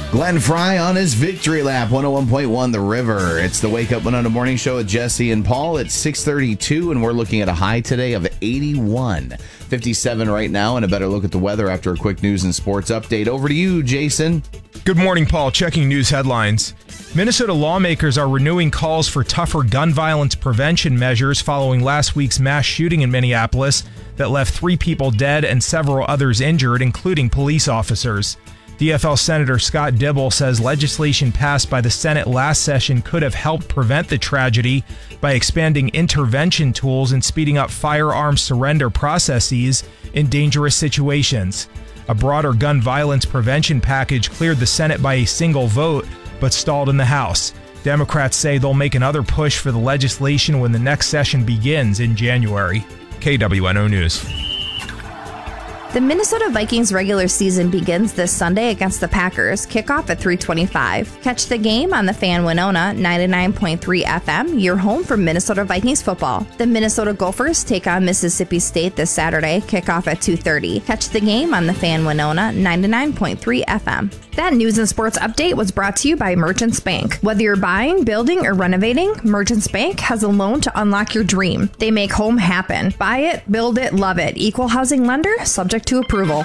Glenn Fry on his victory lap, 101.1 The River. It's the Wake Up Winona Morning Show with Jesse and Paul. It's 6:32, and we're looking at a high today of 81. 57 right now, and a better look at the weather after a quick news and sports update. Over to you, Jason. Good morning, Paul. Checking news headlines. Minnesota lawmakers are renewing calls for tougher gun violence prevention measures following last week's mass shooting in Minneapolis that left 3 people dead and several others injured, including police officers. DFL Senator Scott Dibble says legislation passed by the Senate last session could have helped prevent the tragedy by expanding intervention tools and speeding up firearms surrender processes in dangerous situations. A broader gun violence prevention package cleared the Senate by a single vote, but stalled in the House. Democrats say they'll make another push for the legislation when the next session begins in January. KWNO News. The Minnesota Vikings regular season begins this Sunday against the Packers. Kickoff at 3:25. Catch the game on the Fan Winona 99.3 FM, your home for Minnesota Vikings football. The Minnesota Gophers take on Mississippi State this Saturday. Kickoff at 2:30. Catch the game on the Fan Winona 99.3 FM. That news and sports update was brought to you by Merchants Bank. Whether you're buying, building, or renovating, Merchants Bank has a loan to unlock your dream. They make home happen. Buy it, build it, love it. Equal housing lender, subject to approval.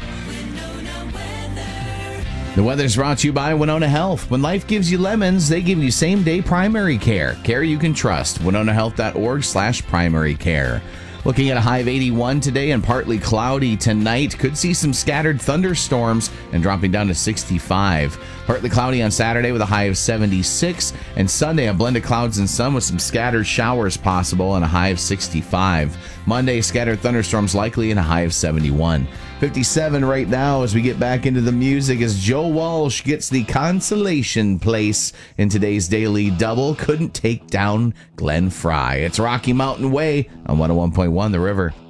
The weather's brought to you by Winona Health. When life gives you lemons, they give you same-day primary care. Care you can trust. WinonaHealth.org/primary care. Looking at a high of 81 today and partly cloudy tonight. Could see some scattered thunderstorms and dropping down to 65. Partly cloudy on Saturday with a high of 76. And Sunday, a blend of clouds and sun with some scattered showers possible and a high of 65. Monday, scattered thunderstorms likely and a high of 71. 57 right now as we get back into the music as Joe Walsh gets the consolation place in today's Daily Double. Couldn't take down Glenn Fry. It's Rocky Mountain Way on 101.1 The River.